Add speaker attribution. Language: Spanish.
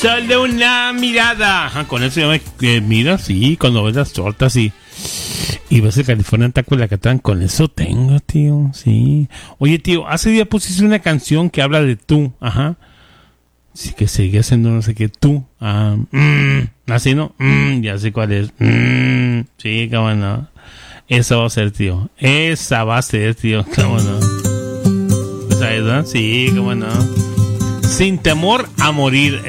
Speaker 1: Solo una mirada. Ajá, con eso ya me mira, sí, cuando ves las tortas y ves el California Taco y la Catán, con eso tengo, tío, sí. Oye, tío, hace día pusiste una canción que habla de tú, ajá. Sí, que sigue haciendo no sé qué, tú. Así, ¿no? Ya sé cuál es. Sí, cómo no. Esa va a ser, tío. Esa va a ser, tío, cómo no. ¿Sabes, no? Sí, cómo no. Sin temor a morir.